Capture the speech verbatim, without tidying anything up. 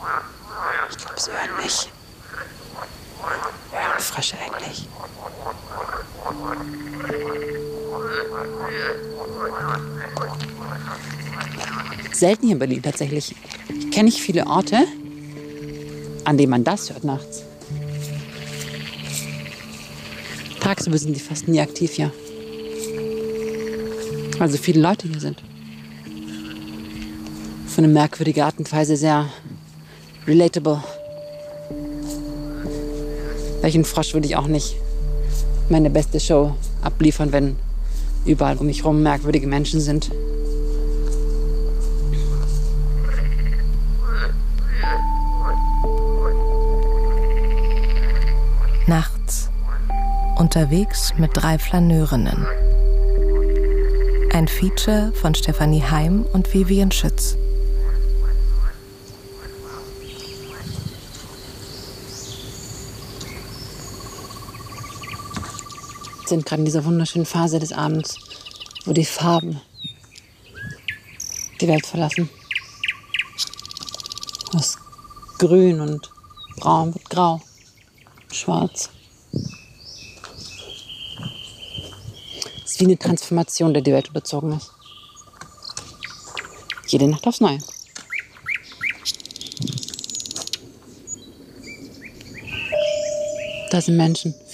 Ich glaube, sie hören mich. Hören Frösche eigentlich? Selten hier in Berlin tatsächlich. Ich kenne nicht viele Orte, an denen man das hört nachts. Tagsüber sind die fast nie aktiv hier. Weil so viele Leute hier sind. Auf eine merkwürdige Art und Weise sehr relatable. Welchen Frosch würde ich auch nicht meine beste Show abliefern, wenn überall um mich herum merkwürdige Menschen sind. Nachts. Unterwegs mit drei Flaneurinnen. Ein Feature von Stefanie Heim und Vivian Schütz. Wir sind gerade in dieser wunderschönen Phase des Abends, wo die Farben die Welt verlassen. Aus Grün und Braun wird Grau, Schwarz. Es ist wie eine Transformation, der die Welt überzogen ist. Jede Nacht aufs Neue. Da sind Menschen,